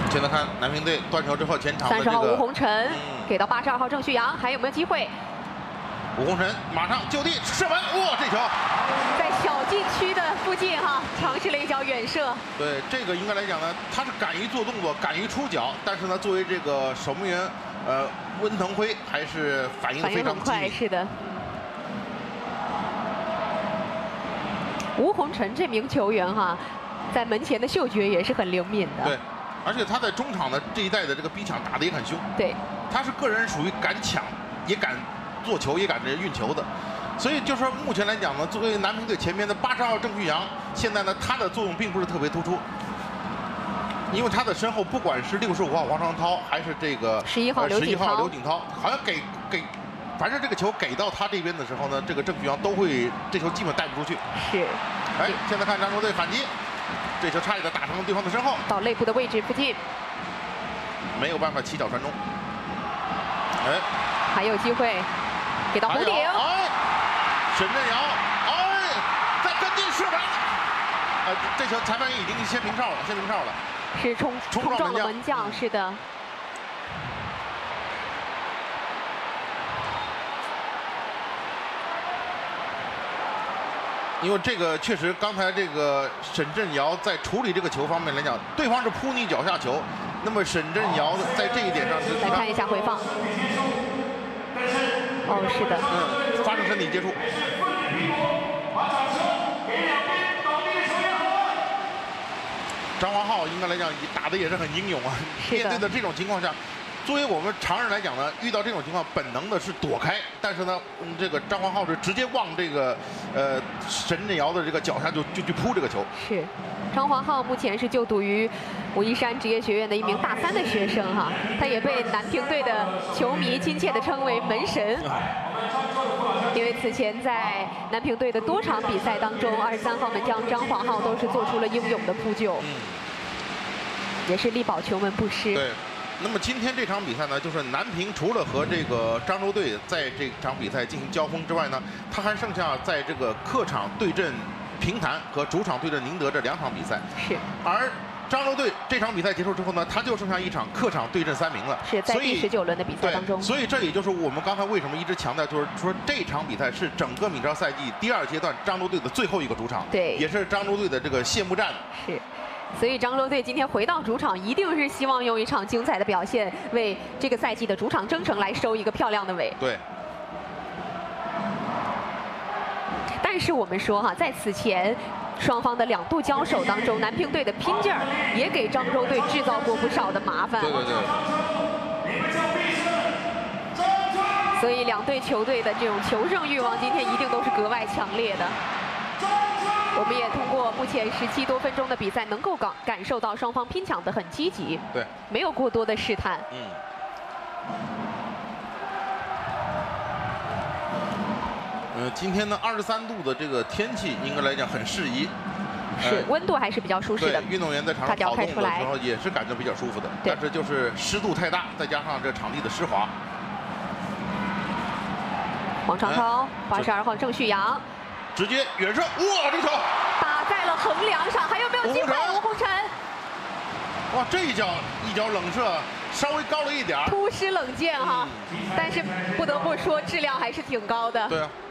现在看南平队断球之后，前场的 30号吴红尘给到82号郑旭阳，还有没有机会？ 吴红尘马上就地射门，哇，这球在小禁区的附近哈，尝试了一脚远射。 对，这个应该来讲呢，他是敢于做动作，敢于出脚，但是呢，作为这个守门员，温腾辉还是反应非常快，是的。吴红尘这名球员哈，在门前的嗅觉也是很灵敏的。 对，而且他在中场的这一带的这个逼抢打得也很凶。 对， 他是个人属于敢抢，也敢做球，也敢这运球的。所以就是说，目前来讲呢，作为南平队前面的80号郑旭阳，现在呢他的作用并不是特别突出，因为他的身后不管是65号王双涛，还是这个 11号刘景涛，好像凡是这个球给到他这边的时候呢，这个郑旭阳都会这球基本带不出去。 是。 哎，现在看漳州队反击，这球差一点打成了对方的身后， 到肋部的位置附近， 没有办法起脚传中。哎， 还有机会，给到弧顶。 哎，沈振尧，哎，在跟进射门。这球裁判员已经先鸣哨了， 是冲撞了门将，是的。 因为这个确实，刚才这个沈振尧在处理这个球方面来讲，对方是扑你脚下球，那么沈振尧在这一点上是。 来看一下回放。哦，是的。 发生身体接触。张华浩应该来讲打的也是很英勇啊，面对的这种情况下。作为我们常人来讲呢，遇到这种情况，本能的是躲开，但是呢，这个张华浩是直接往这个沈振尧的这个脚下就去扑这个球。 是，张华浩目前是就读于武夷山职业学院的一名大3的学生哈，他也被南平队的球迷亲切地称为门神，因为此前在南平队的多场比赛当中，23号门将张华浩都是做出了英勇的扑救，也是力保球门不失。 对。那么今天这场比赛呢，就是南平除了和这个漳州队在这场比赛进行交锋之外呢，他还剩下在这个客场对阵平潭和主场对阵宁德这2场比赛。 是。 而漳州队这场比赛结束之后呢，他就剩下一场客场对阵3名了。 是在第19轮的比赛当中。 所以这也就是我们刚才为什么一直强调，就是说这场比赛是整个闽超赛季第2阶段漳州队的最后一个主场。 对。 也是漳州队的这个谢幕战。 是。所以漳州队今天回到主场，一定是希望用一场精彩的表现，为这个赛季的主场征程来收一个漂亮的尾。 对。 但是我们说哈，在此前双方的2度交手当中，南平队的拼劲儿也给漳州队制造过不少的麻烦。 对。 所以2队球队的这种求胜欲望，今天一定都是格外强烈的。我们也通过目前17多分钟的比赛，能够感受到双方拼抢得很积极， 对， 没有过多的试探。 今天呢23度的这个天气，应该来讲很适宜， 是温度还是比较舒适的。 运动员在场上跑动的时候也是感觉比较舒服的，但是就是湿度太大，再加上这场地的湿滑。 王长涛，82号郑旭阳。 直接远射，哇！这球打在了横梁上，还有没有机会？吴红尘， 哇！这一脚冷射稍微高了一点， 突施冷箭哈，但是不得不说质量还是挺高的。 对啊。